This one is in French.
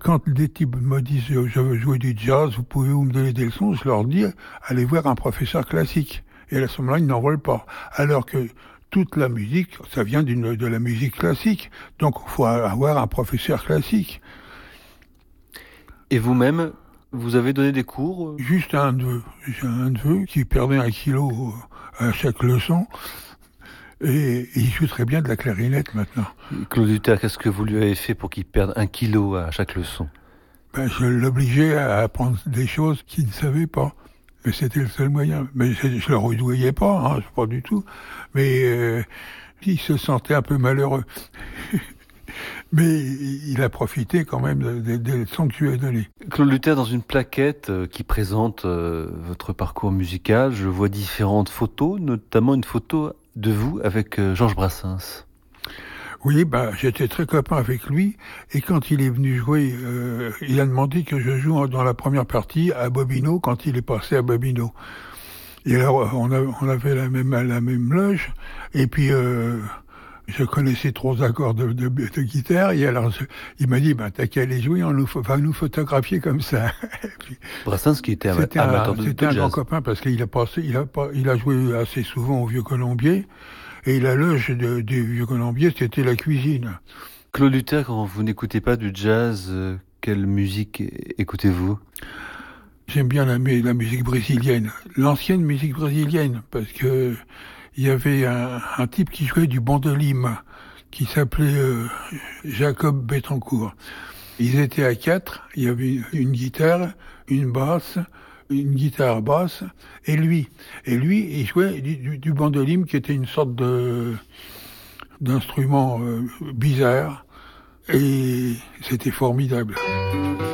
Quand des types me disent je veux jouer du jazz, vous pouvez me donner des leçons, je leur dis allez voir un professeur classique. Et à ce moment-là, ils n'en veulent pas. Alors que toute la musique, ça vient de la musique classique. Donc il faut avoir un professeur classique. Et vous-même, vous avez donné des cours? Juste un neveu. J'ai un neveu qui perdait 1 kilo à chaque leçon. Et il joue très bien de la clarinette maintenant. Claude Luther, qu'est-ce que vous lui avez fait pour qu'il perde 1 kilo à chaque leçon? Je l'obligeais à apprendre des choses qu'il ne savait pas. Mais c'était le seul moyen. Mais je le redoyais pas, pas du tout. Mais il se sentait un peu malheureux. Mais il a profité quand même des leçons que je lui ai données. Claude Luther, dans une plaquette qui présente votre parcours musical, je vois différentes photos, notamment une photo de vous avec Georges Brassens. Oui, j'étais très copain avec lui, et quand il est venu jouer, il a demandé que je joue dans la première partie à Bobino, quand il est passé à Bobino. Et alors, on avait la même loge, et puis je connaissais 3 accords de guitare, et alors il m'a dit, t'as qu'à aller jouer, va nous photographier comme ça. Puis, Brassens qui était amateur de jazz. C'était un grand copain, parce qu'il a joué assez souvent au Vieux Colombier, et la loge du Vieux Colombier, c'était la cuisine. Claude Luther, quand vous n'écoutez pas du jazz, quelle musique écoutez-vous? J'aime bien la musique brésilienne, l'ancienne musique brésilienne, parce que il y avait un type qui jouait du bandolim, qui s'appelait Jacob Betancourt. Ils étaient à 4, il y avait une guitare, une basse, une guitare basse, et lui. Et lui, il jouait du bandolim, qui était une sorte d'instrument bizarre, et c'était formidable.